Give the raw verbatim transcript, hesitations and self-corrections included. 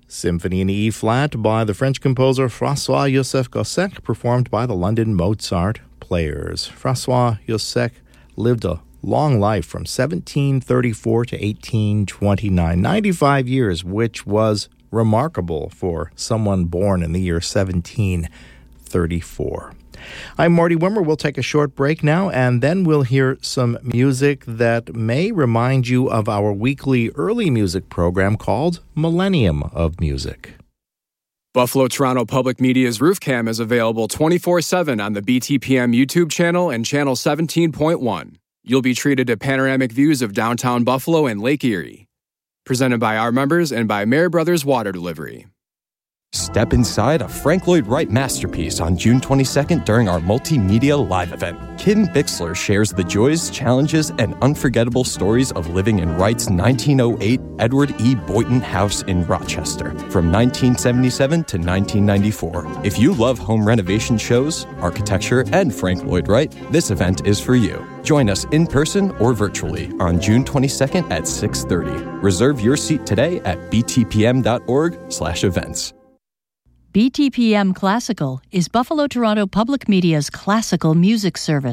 Symphony in E-flat by the French composer François-Joseph Gossec, performed by the London Mozart Players. François-Joseph lived a long life from seventeen thirty-four to eighteen twenty-nine, ninety-five years, which was remarkable for someone born in the year seventeen thirty-four. I'm Marty Wimmer. We'll take a short break now, and then we'll hear some music that may remind you of our weekly early music program called Millennium of Music. Buffalo Toronto Public Media's Roof Cam is available twenty-four seven on the B T P M YouTube channel and channel seventeen point one. You'll be treated to panoramic views of downtown Buffalo and Lake Erie. Presented by our members and by Mary Brothers Water Delivery. Step inside a Frank Lloyd Wright masterpiece on June twenty-second during our multimedia live event. Kim Bixler shares the joys, challenges, and unforgettable stories of living in Wright's nineteen oh eight Edward E. Boynton House in Rochester from nineteen seventy-seven to nineteen ninety-four. If you love home renovation shows, architecture, and Frank Lloyd Wright, this event is for you. Join us in person or virtually on June twenty-second at six thirty. Reserve your seat today at btpm.org slash events. B T P M Classical is Buffalo Toronto Public Media's classical music service.